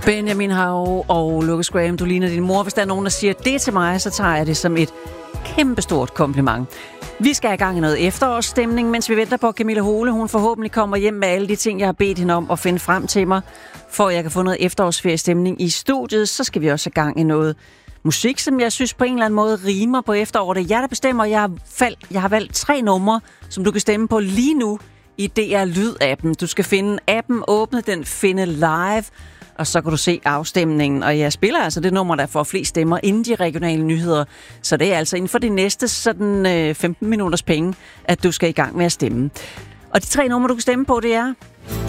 Benjamin Hav og Lucas Graham, du ligner din mor. Hvis der er nogen, der siger det til mig, så tager jeg det som et kæmpestort kompliment. Vi skal have gang i noget efterårsstemning, mens vi venter på Camilla Hole. Hun forhåbentlig kommer hjem med alle de ting, jeg har bedt hende om at finde frem til mig, for at jeg kan få noget efterårsferiestemning i studiet. Så skal vi også have gang i noget musik, som jeg synes på en eller anden måde rimer på efteråret. Det er jeg, der bestemmer. Jeg har valgt 3 numre, som du kan stemme på lige nu i DR Lyd-appen. Du skal finde appen, åbne den, finde live, og så kan du se afstemningen. Og jeg spiller altså det nummer, der får flest stemmer inden de regionale nyheder. Så det er altså inden for de næste 15 minutters penge, at du skal i gang med at stemme. Og de 3 numre, du kan stemme på, det er...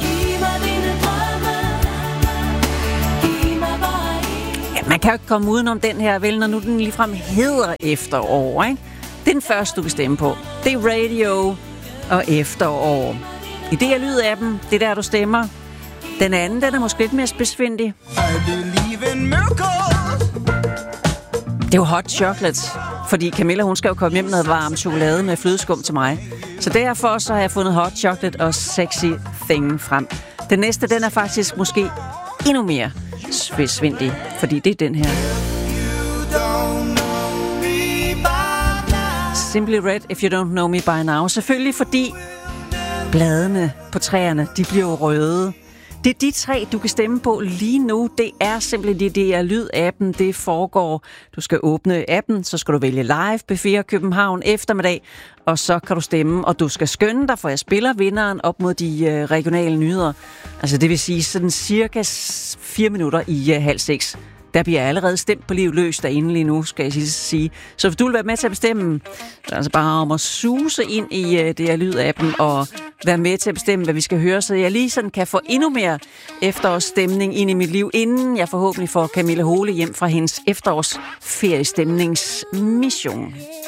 Ja, man kan jo ikke komme udenom den her, vel, når nu den ligefrem hedder Efterår, ikke? Det er den første, du kan stemme på. Det er Radio og Efterår. I DR Lyd-appen, det er der, du stemmer. Den anden, den er måske lidt mere spidsfindig. Det er jo hot chocolate, fordi Camilla, hun skal jo komme hjem med noget varm chokolade med flødeskum til mig. Så derfor så har jeg fundet hot chocolate og sexy thing frem. Den næste, den er faktisk måske endnu mere spidsfindig, fordi det er den her. Simply Red, If You Don't Know Me By Now. Selvfølgelig fordi bladene på træerne, de bliver jo røde. Det er de 3, du kan stemme på lige nu. Det er simpelthen det er Lyd-appen, det foregår. Du skal åbne appen, så skal du vælge live P4 København eftermiddag, og så kan du stemme, og du skal skynde dig, for jeg spiller vinderen op mod de regionale nyheder. Altså det vil sige sådan cirka 4 minutter i 5:30. Der bliver allerede stemt på liv løs derinde lige nu, skal jeg sige. Så hvis du vil være med til at bestemme, så er det altså bare om at suse ind i det her Lyd-appen og være med til at bestemme, hvad vi skal høre, så jeg lige sådan kan få endnu mere efterårsstemning ind i mit liv, inden jeg forhåbentlig får Camilla Hole hjem fra hendes efterårsferiestemningsmission.